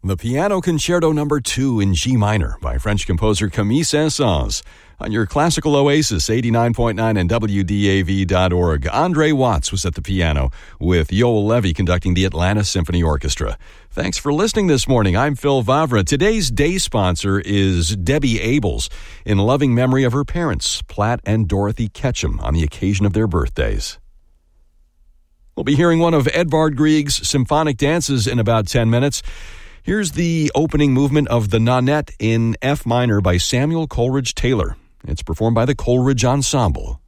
The Piano Concerto No. 2 in G minor by French composer Camille Saint-Saëns on your classical oasis, 89.9 and WDAV.org. Andre Watts was at the piano with Yoel Levy conducting the Atlanta Symphony Orchestra. Thanks for listening this morning. I'm Phil Vavra. Today's day sponsor is Debbie Abels in loving memory of her parents, Platt and Dorothy Ketchum, on the occasion of their birthdays. We'll be hearing one of Edvard Grieg's symphonic dances in about 10 minutes. Here's the opening movement of the Nonette in F minor by Samuel Coleridge Taylor. It's performed by the Coleridge Ensemble.